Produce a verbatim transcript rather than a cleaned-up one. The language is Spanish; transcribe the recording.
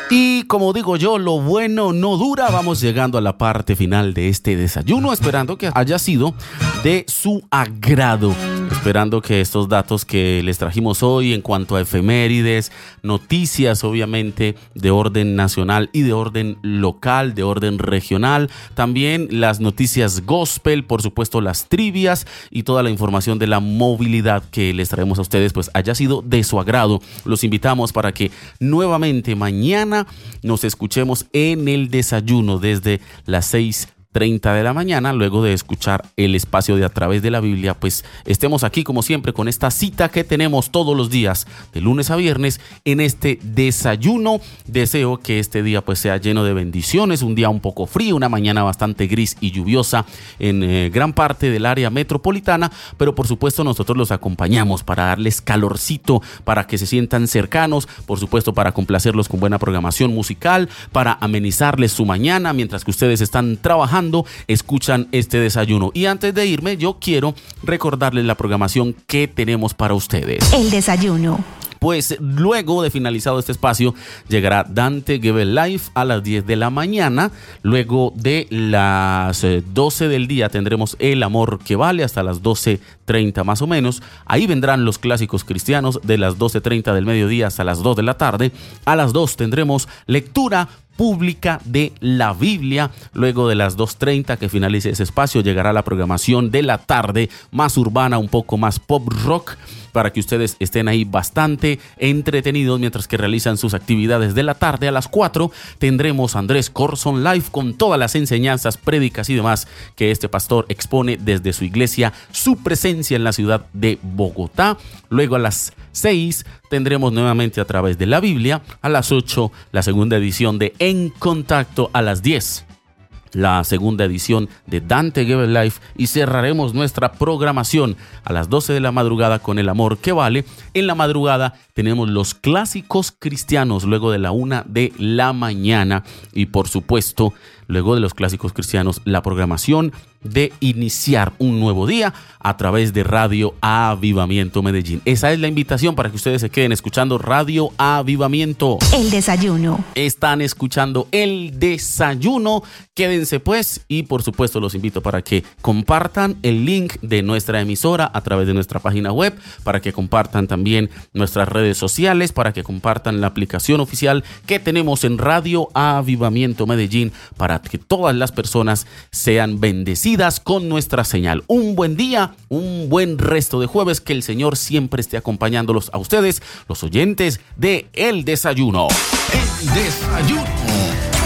Y como digo yo, lo bueno no dura. Vamos llegando a la parte final de este desayuno, esperando que haya sido de su agrado. Esperando que estos datos que les trajimos hoy en cuanto a efemérides, noticias obviamente de orden nacional y de orden local, de orden regional, también las noticias gospel, por supuesto las trivias y toda la información de la movilidad que les traemos a ustedes, pues haya sido de su agrado. Los invitamos para que nuevamente mañana nos escuchemos en el desayuno desde las seis treinta de la mañana, luego de escuchar el espacio de A Través de la Biblia, pues estemos aquí como siempre con esta cita que tenemos todos los días, de lunes a viernes, en este desayuno. Deseo que este día pues sea lleno de bendiciones, un día un poco frío, una mañana bastante gris y lluviosa en eh, gran parte del área metropolitana, pero por supuesto nosotros los acompañamos para darles calorcito, para que se sientan cercanos, por supuesto para complacerlos con buena programación musical, para amenizarles su mañana mientras que ustedes están trabajando, escuchan este desayuno. Y antes de irme, yo quiero recordarles la programación que tenemos para ustedes. El desayuno. Pues luego de finalizado este espacio llegará Dante Gebel Live a las diez de la mañana. Luego de las doce del día tendremos El Amor que Vale hasta las doce treinta más o menos. Ahí vendrán los clásicos cristianos de las doce treinta del mediodía hasta las dos de la tarde. A las dos tendremos lectura pública de la Biblia. Luego de las dos treinta que finalice ese espacio llegará la programación de la tarde, más urbana, un poco más pop rock, para que ustedes estén ahí bastante entretenidos mientras que realizan sus actividades de la tarde. A las cuatro tendremos Andrés Corson Live con todas las enseñanzas, prédicas y demás que este pastor expone desde su iglesia, su presencia en la ciudad de Bogotá. Luego a las seis tendremos nuevamente A Través de la Biblia. A las ocho la segunda edición de En Contacto. A las diez la segunda edición de Dante Gebel Live, y cerraremos nuestra programación a las doce de la madrugada con El Amor que Vale. En la madrugada tenemos los clásicos cristianos luego de la una de la mañana, y por supuesto luego de los clásicos cristianos la programación de iniciar un nuevo día a través de Radio Avivamiento Medellín. Esa es la invitación para que ustedes se queden escuchando Radio Avivamiento. El desayuno. Están escuchando El Desayuno. Quédense pues, y por supuesto los invito para que compartan el link de nuestra emisora a través de nuestra página web, para que compartan también nuestras redes sociales, para que compartan la aplicación oficial que tenemos en Radio Avivamiento Medellín, para que todas las personas sean bendecidas con nuestra señal. Un buen día, un buen resto de jueves, que el Señor siempre esté acompañándolos a ustedes, los oyentes de El Desayuno. El Desayuno.